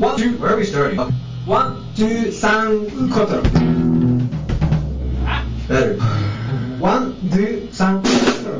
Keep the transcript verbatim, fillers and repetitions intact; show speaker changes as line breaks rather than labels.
One, two, where are we starting? One, two, three, quattro. Better. One, two, three, quattro.